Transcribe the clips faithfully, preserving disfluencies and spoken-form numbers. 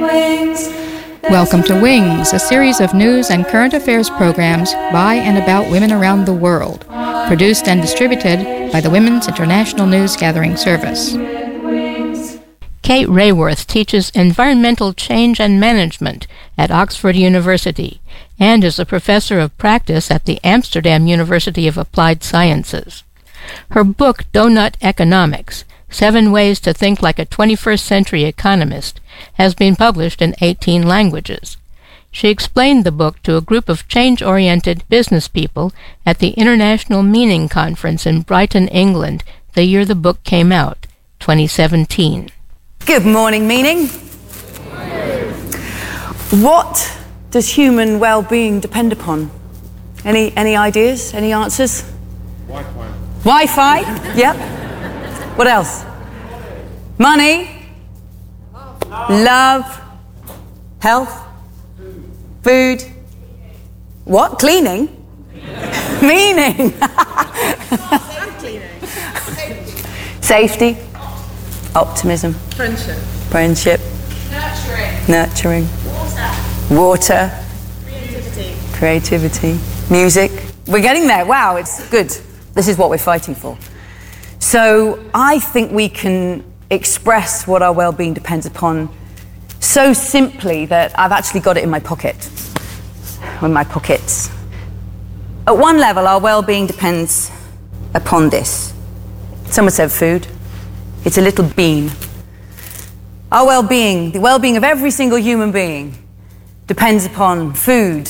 Welcome to Wings, a series of news and current affairs programs by and about women around the world, produced and distributed by the Women's International News Gathering Service. Kate Raworth teaches environmental change and management at Oxford University and is a professor of practice at the Amsterdam University of Applied Sciences. Her book, Donut Economics, Seven Ways to Think Like a twenty-first Century Economist, has been published in eighteen languages. She explained the book to a group of change-oriented business people at the International Meaning Conference in Brighton, England, the year the book came out, twenty seventeen. Good morning, Meaning. What does human well-being depend upon? Any any ideas? Any answers? Wi-Fi. Wi-Fi? Yep. What else? Money. Love. Health. Food. What? Cleaning? Meaning. Safety. Optimism. Friendship. Friendship. Nurturing. Nurturing. Water. Water. Creativity. Creativity. Music. We're getting there. Wow, it's good. This is what we're fighting for. So I think we can express what our well-being depends upon so simply that I've actually got it in my pocket, in my pockets. At one level, our well-being depends upon this. Someone said food. It's a little bean. Our well-being, the well-being of every single human being, depends upon food,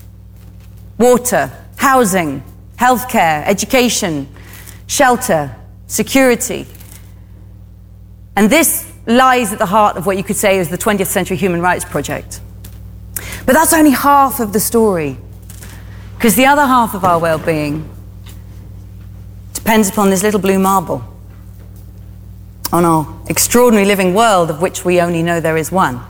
water, housing, healthcare, education, shelter, security. And this lies at the heart of what you could say is the twentieth century Human Rights Project. But that's only half of the story, because the other half of our well-being depends upon this little blue marble, on our extraordinary living world of which we only know there is one.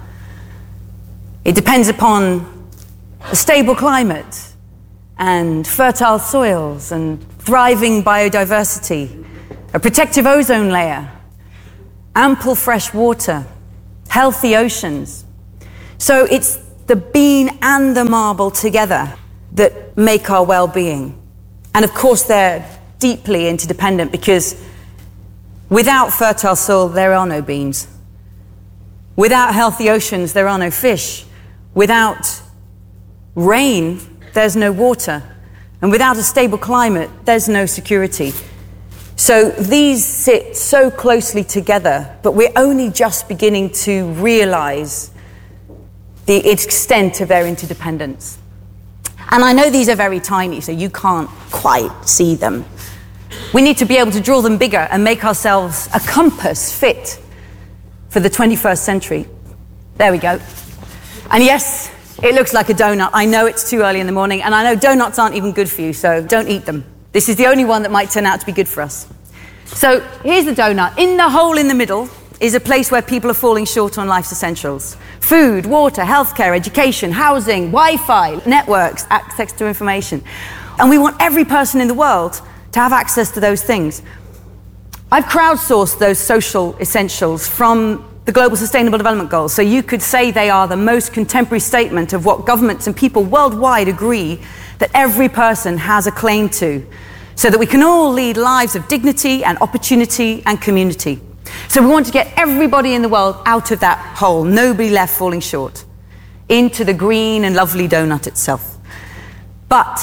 It depends upon a stable climate and fertile soils and thriving biodiversity, a protective ozone layer, ample fresh water, healthy oceans. So it's the bean and the marble together that make our well-being. And of course they're deeply interdependent, because without fertile soil there are no beans. Without healthy oceans there are no fish. Without rain there's no water. And without a stable climate there's no security. So these sit so closely together, but we're only just beginning to realize the extent of their interdependence. And I know these are very tiny, so you can't quite see them. We need to be able to draw them bigger and make ourselves a compass fit for the twenty-first century. There we go. And yes, it looks like a donut. I know it's too early in the morning, and I know donuts aren't even good for you, so don't eat them. This is the only one that might turn out to be good for us. So here's the donut. In the hole in the middle is a place where people are falling short on life's essentials. Food, water, healthcare, education, housing, Wi-Fi, networks, access to information. And we want every person in the world to have access to those things. I've crowdsourced those social essentials from the Global Sustainable Development Goals. So you could say they are the most contemporary statement of what governments and people worldwide agree that every person has a claim to, so that we can all lead lives of dignity and opportunity and community. So we want to get everybody in the world out of that hole, nobody left falling short, into the green and lovely donut itself. But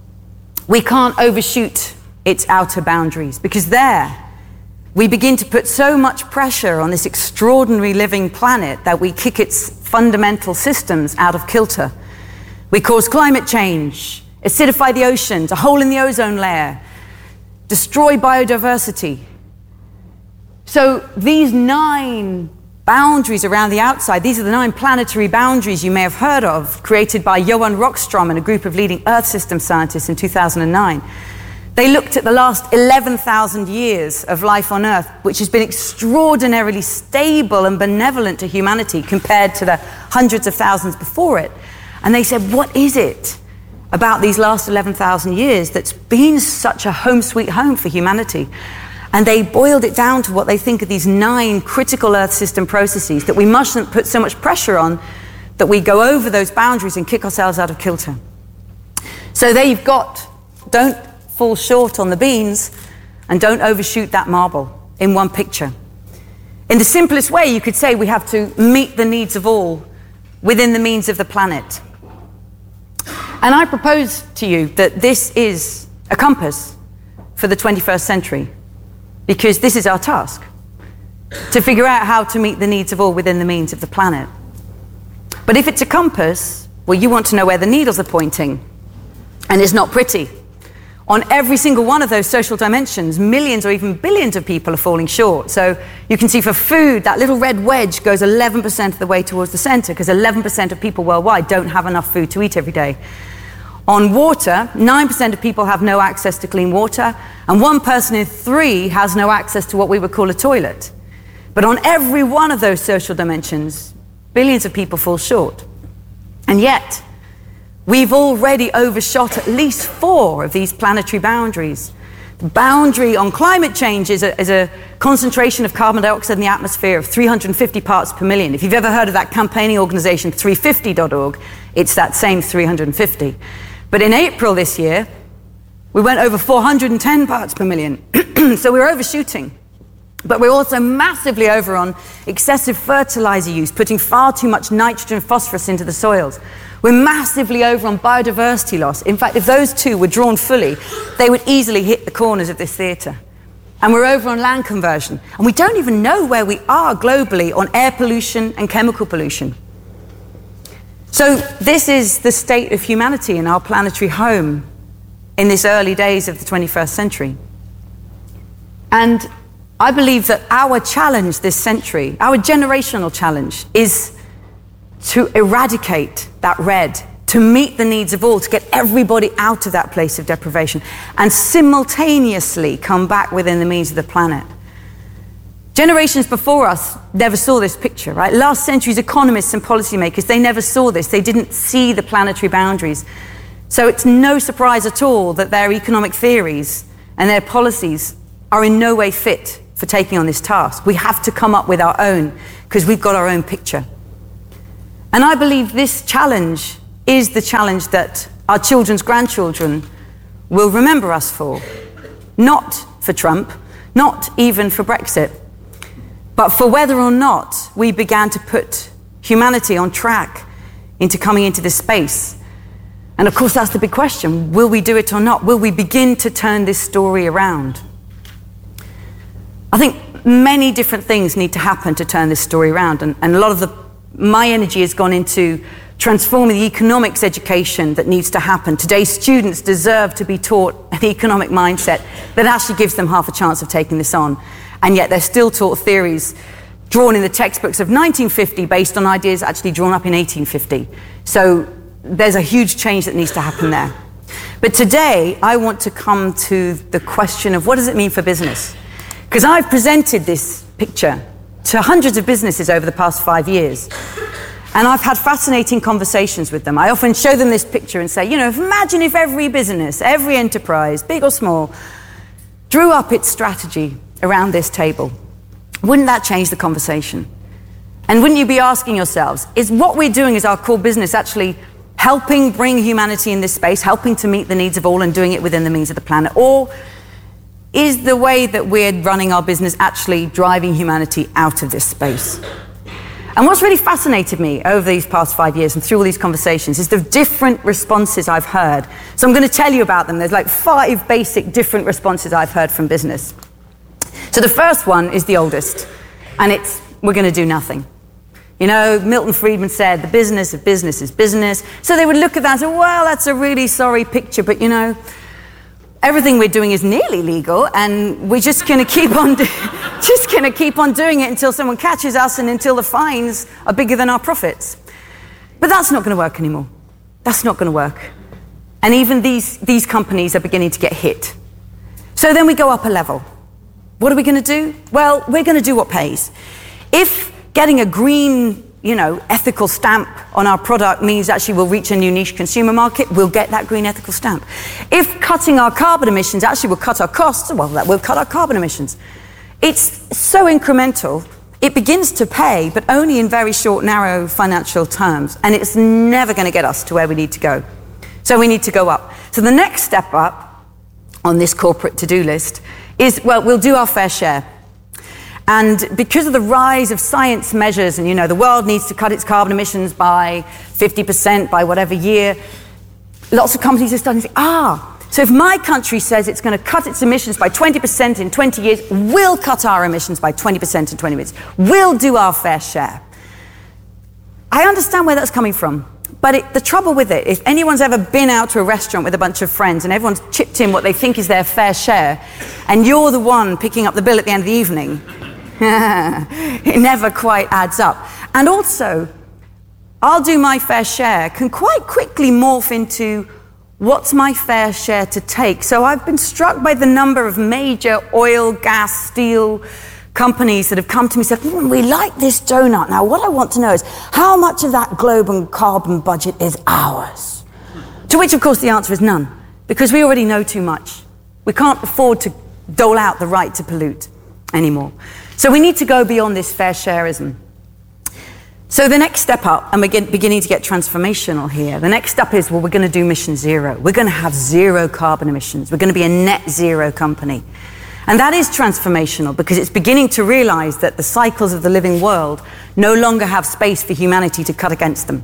we can't overshoot its outer boundaries, because there we begin to put so much pressure on this extraordinary living planet that we kick its fundamental systems out of kilter. We cause climate change, acidify the oceans, a hole in the ozone layer, destroy biodiversity. So these nine boundaries around the outside, these are the nine planetary boundaries you may have heard of, created by Johan Rockström and a group of leading Earth system scientists in two thousand nine. They looked at the last eleven thousand years of life on Earth, which has been extraordinarily stable and benevolent to humanity compared to the hundreds of thousands before it. And they said, what is it about these last eleven thousand years that's been such a home sweet home for humanity? And they boiled it down to what they think are these nine critical Earth system processes that we mustn't put so much pressure on that we go over those boundaries and kick ourselves out of kilter. So there you've got, don't fall short on the beans and don't overshoot that marble in one picture. In the simplest way, you could say we have to meet the needs of all within the means of the planet. And I propose to you that this is a compass for the twenty-first century, because this is our task, to figure out how to meet the needs of all within the means of the planet. But if it's a compass, well, you want to know where the needles are pointing, and it's not pretty. On every single one of those social dimensions, millions or even billions of people are falling short. So you can see for food, that little red wedge goes eleven percent of the way towards the center, because eleven percent of people worldwide don't have enough food to eat every day. On water, nine percent of people have no access to clean water, and one person in three has no access to what we would call a toilet. But on every one of those social dimensions, billions of people fall short. And yet, we've already overshot at least four of these planetary boundaries. The boundary on climate change is a, is a concentration of carbon dioxide in the atmosphere of three hundred fifty parts per million. If you've ever heard of that campaigning organization, three fifty dot org, it's that same three hundred fifty. But in April this year, we went over four hundred ten parts per million. So we're overshooting. But we're also massively over on excessive fertilizer use, putting far too much nitrogen and phosphorus into the soils. We're massively over on biodiversity loss. In fact, if those two were drawn fully, they would easily hit the corners of this theatre. And we're over on land conversion. And we don't even know where we are globally on air pollution and chemical pollution. So this is the state of humanity in our planetary home in this early days of the twenty-first century. And I believe that our challenge this century, our generational challenge, is to eradicate that red, to meet the needs of all, to get everybody out of that place of deprivation, and simultaneously come back within the means of the planet. Generations before us never saw this picture, right? Last century's economists and policymakers, they never saw this. They didn't see the planetary boundaries. So it's no surprise at all that their economic theories and their policies are in no way fit for taking on this task. We have to come up with our own, because we've got our own picture. And I believe this challenge is the challenge that our children's grandchildren will remember us for. Not for Trump, not even for Brexit, but for whether or not we began to put humanity on track into coming into this space. And of course, that's the big question. Will we do it or not? Will we begin to turn this story around? I think many different things need to happen to turn this story around. And, and a lot of the, my energy has gone into transforming the economics education that needs to happen. Today's students deserve to be taught an economic mindset that actually gives them half a chance of taking this on. And yet they're still taught theories drawn in the textbooks of nineteen fifty based on ideas actually drawn up in eighteen fifty. So there's a huge change that needs to happen there. But today, I want to come to the question of what does it mean for business? Because I've presented this picture to hundreds of businesses over the past five years. And I've had fascinating conversations with them. I often show them this picture and say, you know, imagine if every business, every enterprise, big or small, drew up its strategy around this table. Wouldn't that change the conversation? And wouldn't you be asking yourselves, is what we're doing as our core business actually helping bring humanity in this space, helping to meet the needs of all and doing it within the means of the planet? Or is the way that we're running our business actually driving humanity out of this space? And what's really fascinated me over these past five years and through all these conversations is the different responses I've heard. So I'm going to tell you about them. There's like five basic different responses I've heard from business. So the first one is the oldest, and it's, we're going to do nothing. You know, Milton Friedman said, the business of business is business. So they would look at that and say, well, that's a really sorry picture, but you know, everything we're doing is nearly legal, and we're just going to keep on, do- just going to keep on doing it until someone catches us and until the fines are bigger than our profits. But that's not going to work anymore. That's not going to work. And even these, these companies are beginning to get hit. So then we go up a level. What are we going to do? Well, we're going to do what pays. If getting a green you know, ethical stamp on our product means actually we'll reach a new niche consumer market, we'll get that green ethical stamp. If cutting our carbon emissions actually will cut our costs, well, that will cut our carbon emissions. It's so incremental, it begins to pay, but only in very short, narrow financial terms, and it's never going to get us to where we need to go. So we need to go up. So the next step up on this corporate to-do list is, well, we'll do our fair share. And because of the rise of science measures, and you know, the world needs to cut its carbon emissions by fifty percent by whatever year, lots of companies are starting to think, ah, so if my country says it's going to cut its emissions by twenty percent in twenty years, we'll cut our emissions by twenty percent in twenty years. We'll do our fair share. I understand where that's coming from. But it, the trouble with it, if anyone's ever been out to a restaurant with a bunch of friends and everyone's chipped in what they think is their fair share, and you're the one picking up the bill at the end of the evening, it never quite adds up. And also, I'll do my fair share can quite quickly morph into what's my fair share to take. So I've been struck by the number of major oil, gas, steel companies that have come to me and said, mm, we like this donut. Now, what I want to know is how much of that global carbon budget is ours? To which, of course, the answer is none, because we already know too much. We can't afford to dole out the right to pollute anymore. So we need to go beyond this fair shareism. So the next step up, and we're get, beginning to get transformational here, the next step is, well, we're going to do mission zero. We're going to have zero carbon emissions. We're going to be a net zero company. And that is transformational because it's beginning to realize that the cycles of the living world no longer have space for humanity to cut against them.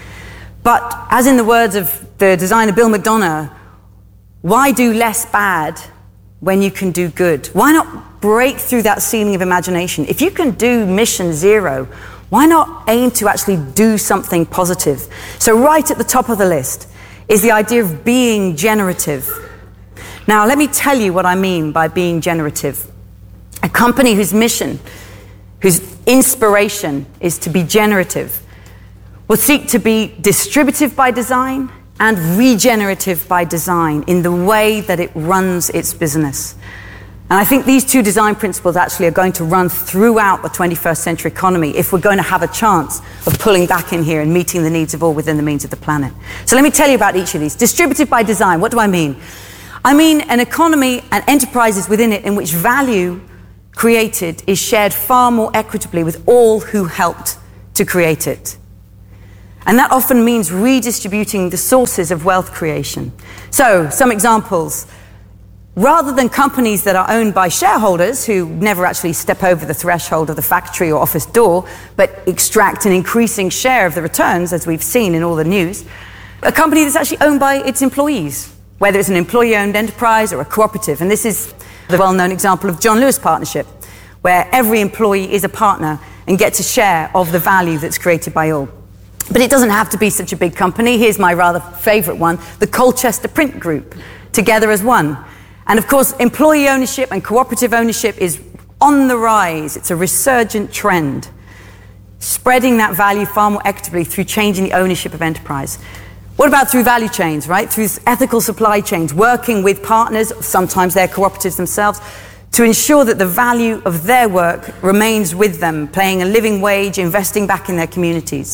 But as in the words of the designer Bill McDonough, why do less bad when you can do good? Why not break through that ceiling of imagination? If you can do mission zero, why not aim to actually do something positive? So right at the top of the list is the idea of being generative. Now, let me tell you what I mean by being generative. A company whose mission, whose inspiration is to be generative, will seek to be distributive by design and regenerative by design in the way that it runs its business. And I think these two design principles actually are going to run throughout the twenty-first century economy if we're going to have a chance of pulling back in here and meeting the needs of all within the means of the planet. So let me tell you about each of these. Distributive by design, what do I mean? I mean an economy and enterprises within it in which value created is shared far more equitably with all who helped to create it. And that often means redistributing the sources of wealth creation. So, some examples. Rather than companies that are owned by shareholders who never actually step over the threshold of the factory or office door, but extract an increasing share of the returns, as we've seen in all the news, a company that's actually owned by its employees, whether it's an employee-owned enterprise or a cooperative. And this is the well-known example of John Lewis Partnership, where every employee is a partner and gets a share of the value that's created by all. But it doesn't have to be such a big company. Here's my rather favourite one, the Colchester Print Group, together as one. And of course, employee ownership and cooperative ownership is on the rise. It's a resurgent trend, spreading that value far more equitably through changing the ownership of enterprise. What about through value chains, right? Through ethical supply chains, working with partners, sometimes they're cooperatives themselves, to ensure that the value of their work remains with them, paying a living wage, investing back in their communities.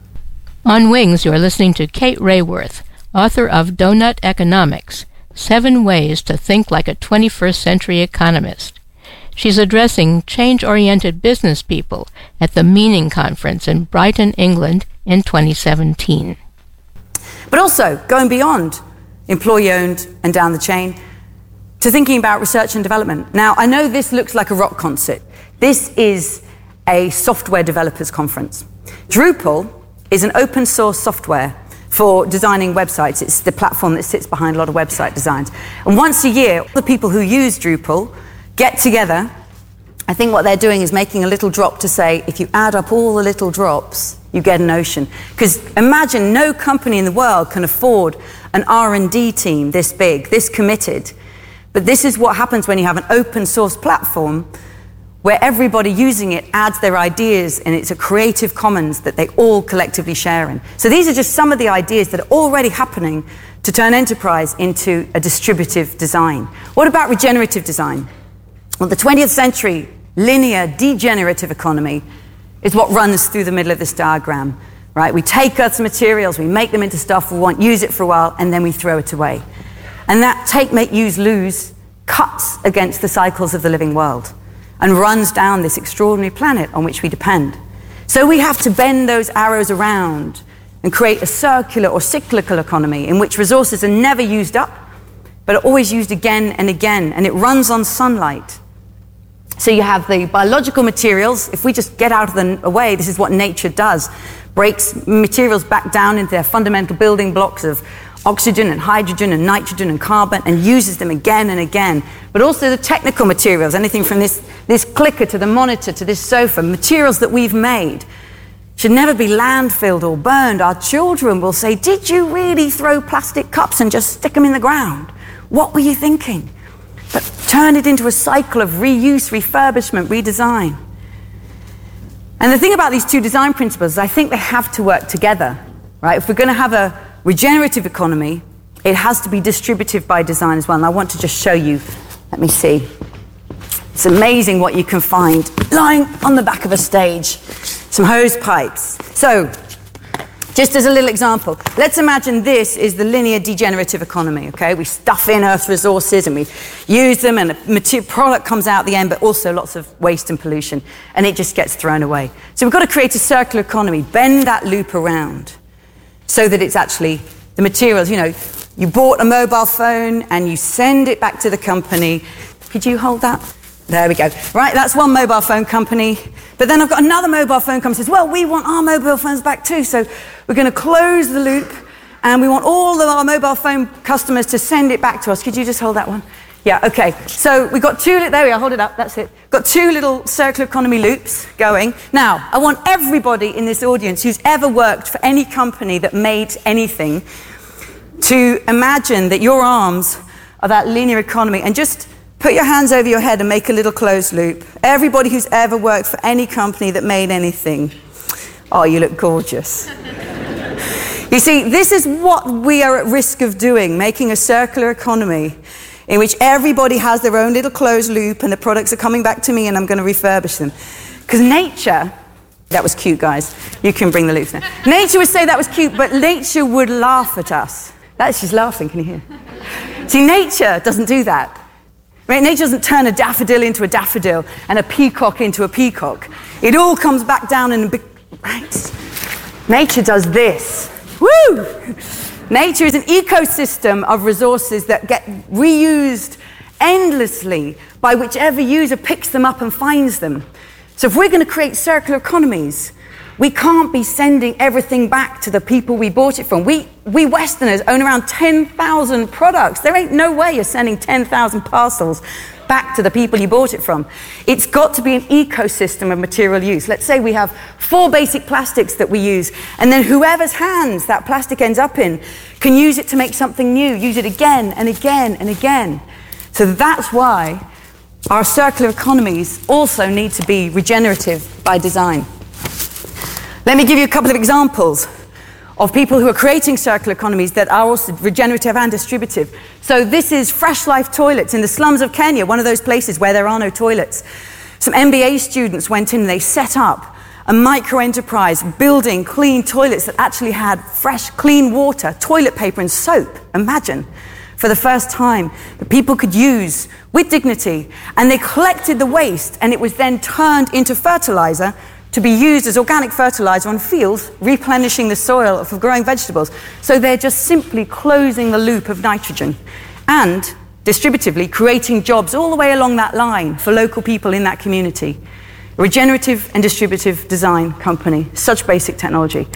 On Wings, you are listening to Kate Raworth, author of Donut Economics, Seven Ways to Think Like a twenty-first Century Economist. She's addressing change-oriented business people at the Meaning Conference in Brighton, England in twenty seventeen. But also, going beyond employee-owned and down the chain, to thinking about research and development. Now, I know this looks like a rock concert. This is a software developers conference. Drupal is an open-source software for designing websites. It's the platform that sits behind a lot of website designs. And once a year, the people who use Drupal get together. I think what they're doing is making a little drop to say, if you add up all the little drops, you get an ocean. Because imagine no company in the world can afford an R and D team this big, this committed. But this is what happens when you have an open source platform where everybody using it adds their ideas, and it's a creative commons that they all collectively share in. So these are just some of the ideas that are already happening to turn enterprise into a distributive design. What about regenerative design? Well, the twentieth century linear degenerative economy is what runs through the middle of this diagram, right? We take Earth's materials, we make them into stuff we want, use it for a while, and then we throw it away. And that take, make, use, lose cuts against the cycles of the living world and runs down this extraordinary planet on which we depend. So we have to bend those arrows around and create a circular or cyclical economy in which resources are never used up, but are always used again and again, and it runs on sunlight. So you have the biological materials. If we just get out of the way, this is what nature does. Breaks materials back down into their fundamental building blocks of oxygen and hydrogen and nitrogen and carbon and uses them again and again. But also the technical materials, anything from this, this clicker to the monitor to this sofa, materials that we've made should never be landfilled or burned. Our children will say, did you really throw plastic cups and just stick them in the ground? What were you thinking? But turn it into a cycle of reuse, refurbishment, redesign. And the thing about these two design principles is I think they have to work together, right? If we're going to have a regenerative economy, it has to be distributive by design as well. And I want to just show you, let me see. It's amazing what you can find lying on the back of a stage. Some hose pipes. So, just as a little example, let's imagine this is the linear degenerative economy, okay? We stuff in Earth's resources and we use them and a material product comes out at the end, but also lots of waste and pollution, and it just gets thrown away. So we've got to create a circular economy, bend that loop around so that it's actually the materials. You know, you bought a mobile phone and you send it back to the company. Could you hold that? There we go. Right, that's one mobile phone company. But then I've got another mobile phone company that says, well, we want our mobile phones back too. So we're going to close the loop and we want all of our mobile phone customers to send it back to us. Could you just hold that one? Yeah, okay. So we've got two, there we are, hold it up, that's it. Got two little circular economy loops going. Now, I want everybody in this audience who's ever worked for any company that made anything to imagine that your arms are that linear economy and just put your hands over your head and make a little closed loop. Everybody who's ever worked for any company that made anything. Oh, you look gorgeous. You see, this is what we are at risk of doing, making a circular economy in which everybody has their own little closed loop and the products are coming back to me and I'm going to refurbish them. Because nature, that was cute, guys. You can bring the loops now. Nature would say that was cute, but nature would laugh at us. That's she's laughing, can you hear? See, nature doesn't do that. Right? Nature doesn't turn a daffodil into a daffodil and a peacock into a peacock. It all comes back down in a big... Right? Nature does this. Woo! Nature is an ecosystem of resources that get reused endlessly by whichever user picks them up and finds them. So if we're going to create circular economies, we can't be sending everything back to the people we bought it from. We, we Westerners own around ten thousand products. There ain't no way you're sending ten thousand parcels back to the people you bought it from. It's got to be an ecosystem of material use. Let's say we have four basic plastics that we use, and then whoever's hands that plastic ends up in can use it to make something new, use it again and again and again. So that's why our circular economies also need to be regenerative by design. Let me give you a couple of examples of people who are creating circular economies that are also regenerative and distributive. So this is Fresh Life Toilets in the slums of Kenya, one of those places where there are no toilets. Some M B A students went in and they set up a micro-enterprise building clean toilets that actually had fresh, clean water, toilet paper and soap. Imagine, for the first time, that people could use with dignity. And they collected the waste and it was then turned into fertilizer to be used as organic fertilizer on fields, replenishing the soil for growing vegetables. So they're just simply closing the loop of nitrogen and distributively creating jobs all the way along that line for local people in that community. A regenerative and distributive design company, such basic technology.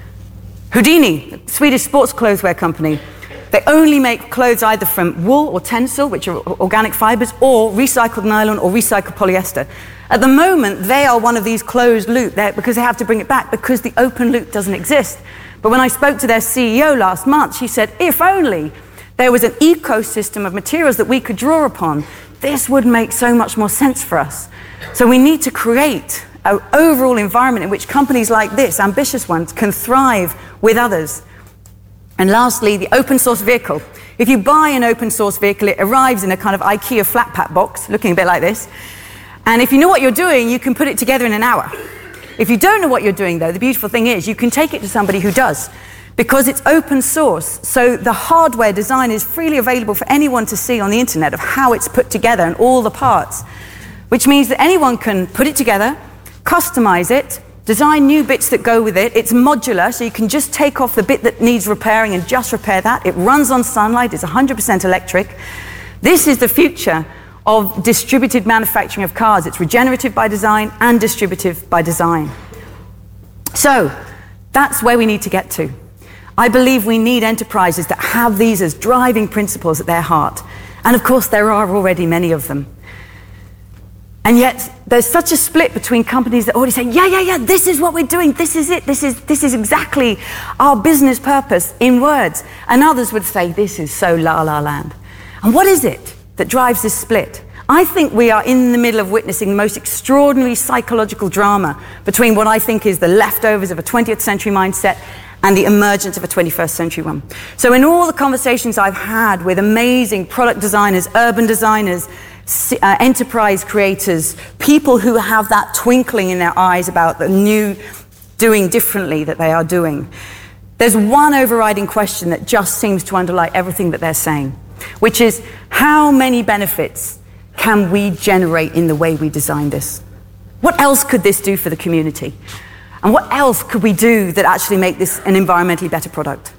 Houdini, Swedish sports clotheswear company. They only make clothes either from wool or tencel, which are organic fibers, or recycled nylon or recycled polyester. At the moment, they are one of these closed loop there because they have to bring it back because the open loop doesn't exist. But when I spoke to their C E O last month, she said, if only there was an ecosystem of materials that we could draw upon, this would make so much more sense for us. So we need to create an overall environment in which companies like this, ambitious ones, can thrive with others. And lastly, the open source vehicle. If you buy an open source vehicle, it arrives in a kind of IKEA flat pack box, looking a bit like this. And if you know what you're doing, you can put it together in an hour. If you don't know what you're doing, though, the beautiful thing is you can take it to somebody who does, because it's open source. So the hardware design is freely available for anyone to see on the internet of how it's put together and all the parts, which means that anyone can put it together, customize it, design new bits that go with it. It's modular, so you can just take off the bit that needs repairing and just repair that. It runs on sunlight, it's one hundred percent electric. This is the future of distributed manufacturing of cars. It's regenerative by design and distributive by design. So that's where we need to get to. I believe we need enterprises that have these as driving principles at their heart. And of course, there are already many of them. And yet, there's such a split between companies that already say, yeah, yeah, yeah, this is what we're doing, this is it, this is, this is exactly our business purpose in words. And others would say, this is so la-la land. And what is it that drives this split? I think we are in the middle of witnessing the most extraordinary psychological drama between what I think is the leftovers of a twentieth century mindset and the emergence of a twenty-first century one. So in all the conversations I've had with amazing product designers, urban designers, uh, enterprise creators, people who have that twinkling in their eyes about the new doing differently that they are doing, there's one overriding question that just seems to underlie everything that they're saying, which is, how many benefits can we generate in the way we design this? What else could this do for the community? And what else could we do that actually make this an environmentally better product?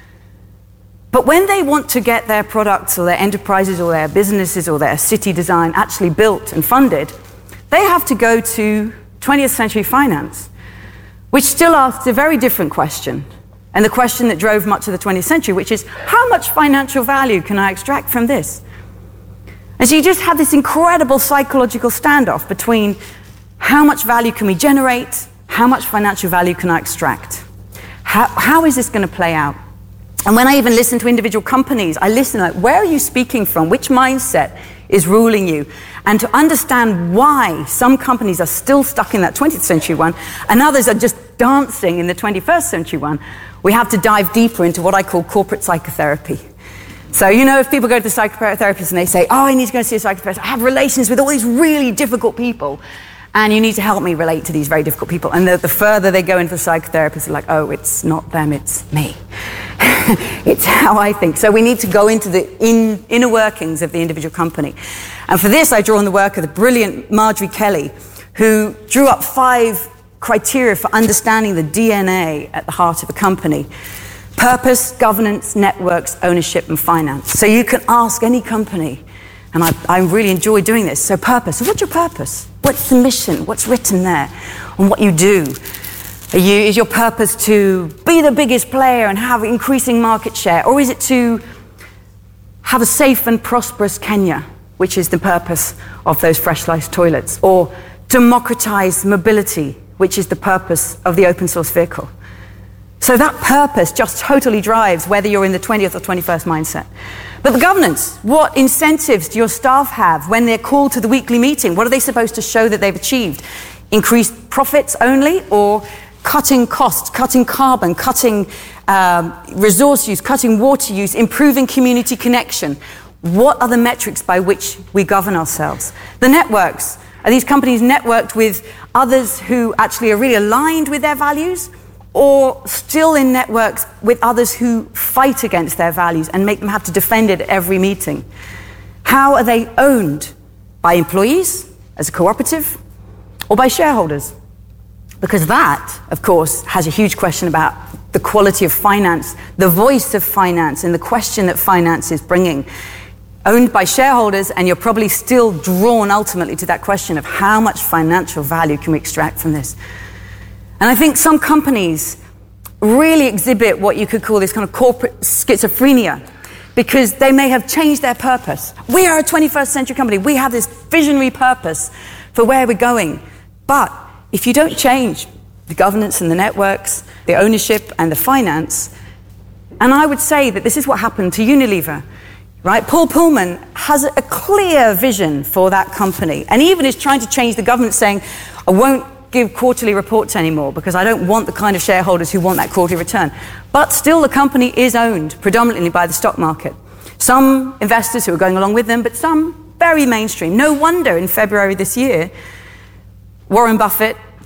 But when they want to get their products or their enterprises or their businesses or their city design actually built and funded, they have to go to twentieth century finance, which still asks a very different question, and the question that drove much of the twentieth century, which is, how much financial value can I extract from this? And so you just have this incredible psychological standoff between how much value can we generate, how much financial value can I extract? How, how is this going to play out? And when I even listen to individual companies, I listen like, where are you speaking from? Which mindset is ruling you? And to understand why some companies are still stuck in that twentieth century one and others are just dancing in the twenty-first century one, we have to dive deeper into what I call corporate psychotherapy. So, you know, if people go to the psychotherapist and they say, oh, I need to go see a psychotherapist, I have relations with all these really difficult people, and you need to help me relate to these very difficult people. And the, the further they go into the psychotherapist, they're like, oh, it's not them, it's me. It's how I think. So we need to go into the in, inner workings of the individual company. And for this, I draw on the work of the brilliant Marjorie Kelly, who drew up five criteria for understanding the D N A at the heart of a company. Purpose, governance, networks, ownership, and finance. So you can ask any company, and I, I really enjoy doing this. So purpose, so what's your purpose? What's the mission? What's written there on what you do? Are you, is your purpose to be the biggest player and have increasing market share? Or is it to have a safe and prosperous Kenya, which is the purpose of those fresh sliced toilets? Or democratize mobility, which is the purpose of the open source vehicle? So that purpose just totally drives whether you're in the twentieth or twenty-first mindset. But the governance, what incentives do your staff have when they're called to the weekly meeting? What are they supposed to show that they've achieved? Increased profits only, or cutting costs, cutting carbon, cutting um, resource use, cutting water use, improving community connection? What are the metrics by which we govern ourselves? The networks. Are these companies networked with others who actually are really aligned with their values, or still in networks with others who fight against their values and make them have to defend it at every meeting? How are they owned? By employees, as a cooperative, or by shareholders? Because that, of course, has a huge question about the quality of finance, the voice of finance, and the question that finance is bringing. Owned by shareholders, and you're probably still drawn ultimately to that question of how much financial value can we extract from this? And I think some companies really exhibit what you could call this kind of corporate schizophrenia, because they may have changed their purpose. We are a twenty-first century company. We have this visionary purpose for where we're going. But if you don't change the governance and the networks, the ownership and the finance, and I would say that this is what happened to Unilever, right? Paul Pullman has a clear vision for that company, and even is trying to change the governance, saying, I won't give quarterly reports anymore because I don't want the kind of shareholders who want that quarterly return. But still the company is owned predominantly by the stock market. Some investors who are going along with them, but some very mainstream. No wonder in February this year, Warren Buffett,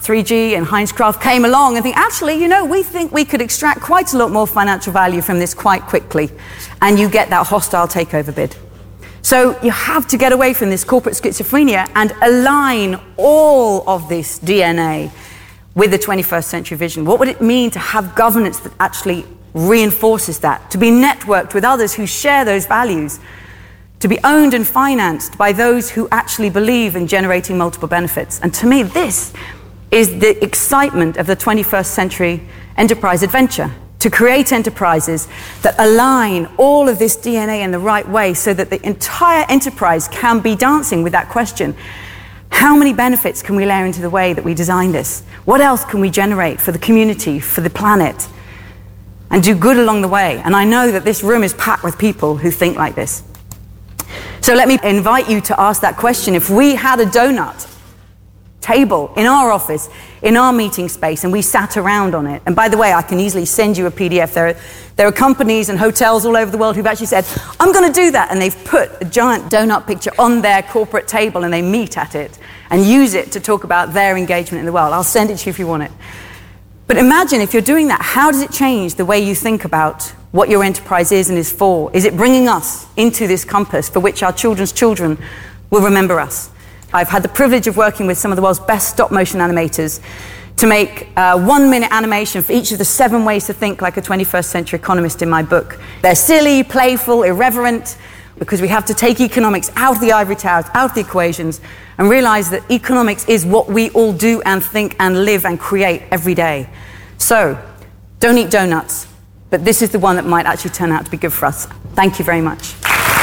three G and Heinz Kraft came along and think, actually, you know, we think we could extract quite a lot more financial value from this quite quickly, and you get that hostile takeover bid. So you have to get away from this corporate schizophrenia and align all of this D N A with the twenty-first century vision. What would it mean to have governance that actually reinforces that, to be networked with others who share those values, to be owned and financed by those who actually believe in generating multiple benefits? And to me, this is the excitement of the twenty-first century enterprise adventure, to create enterprises that align all of this D N A in the right way so that the entire enterprise can be dancing with that question. How many benefits can we layer into the way that we design this? What else can we generate for the community, for the planet, and do good along the way? And I know that this room is packed with people who think like this. So let me invite you to ask that question. If we had a donut table in our office, in our meeting space, and we sat around on it, and by the way, I can easily send you a P D F. There are, there are companies and hotels all over the world who've actually said, I'm going to do that, and they've put a giant donut picture on their corporate table and they meet at it and use it to talk about their engagement in the world. I'll send it to you if you want it. But imagine if you're doing that, how does it change the way you think about what your enterprise is and is for? Is it bringing us into this compass for which our children's children will remember us? I've had the privilege of working with some of the world's best stop-motion animators to make uh, one-minute animation for each of the seven ways to think like a twenty-first century economist in my book. They're silly, playful, irreverent, because we have to take economics out of the ivory towers, out of the equations, and realize that economics is what we all do and think and live and create every day. So, don't eat donuts, but this is the one that might actually turn out to be good for us. Thank you very much.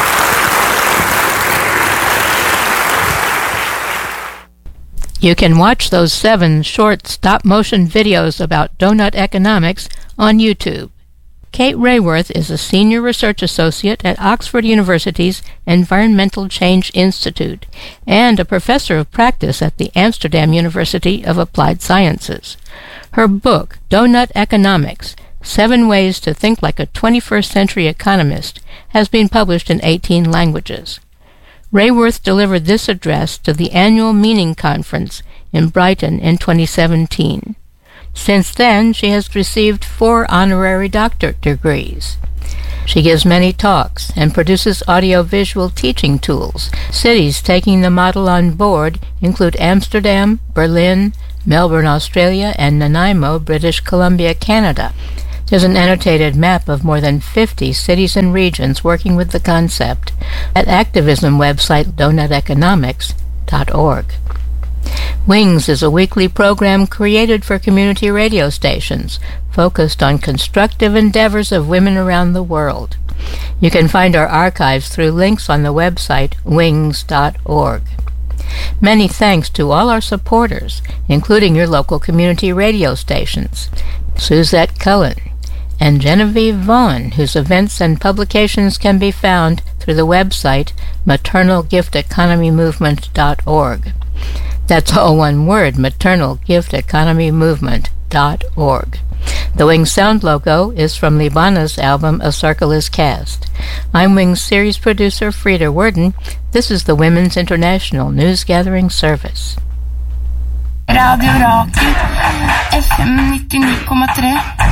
You can watch those seven short stop-motion videos about donut economics on YouTube. Kate Raworth is a senior research associate at Oxford University's Environmental Change Institute and a professor of practice at the Amsterdam University of Applied Sciences. Her book, Donut Economics, Seven Ways to Think Like a twenty-first Century Economist, has been published in eighteen languages. Raworth delivered this address to the annual Meaning Conference in Brighton in twenty seventeen. Since then, she has received four honorary doctorate degrees. She gives many talks and produces audio-visual teaching tools. Cities taking the model on board include Amsterdam, Berlin, Melbourne, Australia, and Nanaimo, British Columbia, Canada. There's an annotated map of more than fifty cities and regions working with the concept at activism website donut economics dot org. Wings is a weekly program created for community radio stations focused on constructive endeavors of women around the world. You can find our archives through links on the website wings dot org. Many thanks to all our supporters, including your local community radio stations, Suzette Cullen, and Genevieve Vaughn, whose events and publications can be found through the website maternal gift economy movement dot org. That's all one word, maternal gift economy movement dot org. The Wings sound logo is from Libana's album A Circle is Cast. I'm Wings series producer Frida Worden. This is the Women's International News Gathering Service. Radio Rakel, F M ninety-nine komma tre.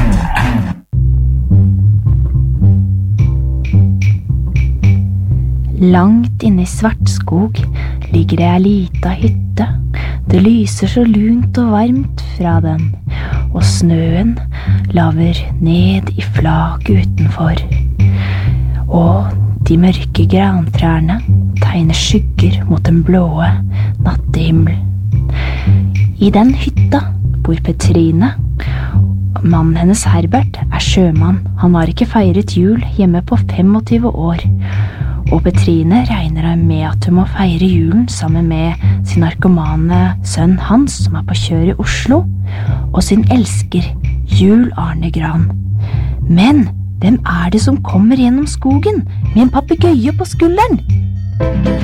Langt inne i Svartskog ligger det ei lita hytte. Det lyser så lunt og varmt fra den, og snøen laver ned i flak utenfor. Og de mørke grantrærne tegner skygger mot den blåe nattehimmel. I den hytta bor Petrine. Mannen hennes Herbert er sjømann. Han har ikke feiret jul hjemme på tjuefem år. Og Petrine regner med at hun må feire julen sammen med sin narkomane sønn Hans, som er på kjør i Oslo, og sin elsker, Jul Arne Gran. Men hvem er det som kommer gjennom skogen med en papegøye på skulderen?